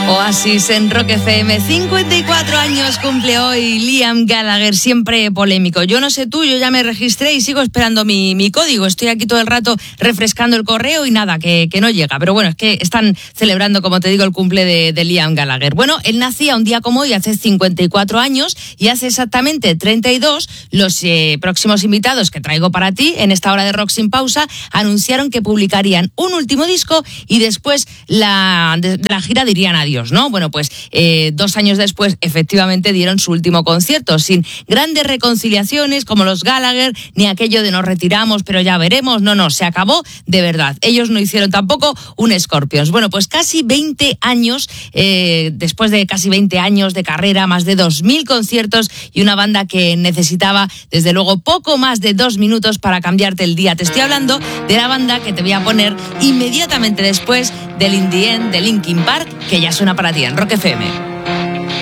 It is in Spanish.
Oasis en Rock FM. 54 años cumple hoy Liam Gallagher, siempre polémico. Yo no sé tú, yo ya me registré y sigo esperando mi código. Estoy aquí todo el rato refrescando el correo y nada, que no llega. Pero bueno, es que están celebrando, como te digo, el cumple de Liam Gallagher. Bueno, él nacía un día como hoy, hace 54 años, y hace exactamente 32, los próximos invitados que traigo para ti en esta hora de Rock Sin Pausa anunciaron que publicarían un último disco y después de la gira dirían adiós, ¿no? Bueno, pues 2 años después efectivamente dieron su último concierto, sin grandes reconciliaciones como los Gallagher, ni aquello de nos retiramos pero ya veremos. No, se acabó de verdad. Ellos no hicieron tampoco un Scorpions. Bueno, pues casi 20 años, después de casi 20 años de carrera, más de 2.000 conciertos y una banda que necesitaba, desde luego, poco más de 2 minutos para cambiarte el día. Te estoy hablando de la banda que te voy a poner inmediatamente después del In the End de Linkin Park, que ya suena para ti en Rock FM.